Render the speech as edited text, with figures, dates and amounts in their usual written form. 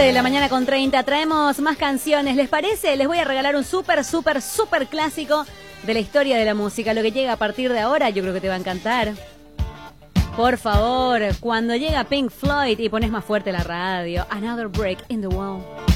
de la mañana con 30, traemos más canciones. ¿Les parece? Les voy a regalar un súper clásico de la historia de la música. Lo que llega a partir de ahora, yo creo que te va a encantar. Por favor, cuando llega Pink Floyd y pones más fuerte la radio. Another Break in the Wall.